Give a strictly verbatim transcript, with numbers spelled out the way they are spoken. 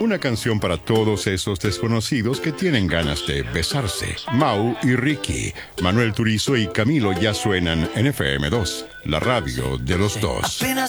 Una canción para todos esos desconocidos que tienen ganas de besarse. Mau y Ricky, Manuel Turizo y Camilo ya suenan en F M dos, la radio de los dos.